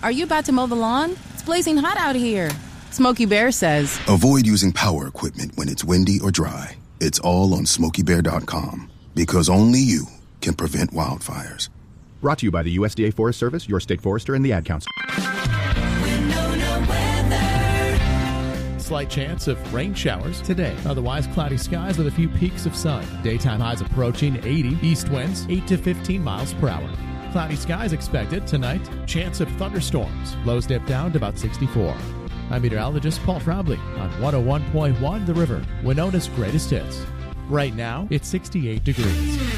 Are you about to mow the lawn? It's blazing hot out here. Smokey Bear says, avoid using power equipment when it's windy or dry. It's all on SmokeyBear.com, because only you can prevent wildfires. Brought to you by the USDA Forest Service, your state forester, and the Ad Council. Slight chance of rain showers today. Otherwise, cloudy skies with a few peaks of sun. Daytime highs approaching 80. East winds 8 to 15 miles per hour. Cloudy skies expected tonight. Chance of thunderstorms. Lows dip down to about 64. I'm meteorologist Paul Trombley on 101.1 The River, Winona's greatest hits. Right now, it's 68 degrees.